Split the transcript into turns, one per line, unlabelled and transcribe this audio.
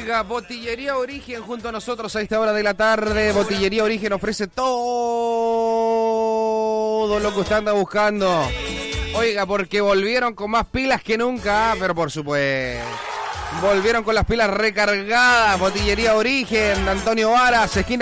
Oiga, Botillería Origen junto a nosotros a esta hora de la tarde. Botillería Origen ofrece todo lo que usted anda buscando. Oiga, porque volvieron con más pilas que nunca, pero por supuesto. Volvieron con las pilas recargadas. Botillería Origen, de Antonio Varas, esquina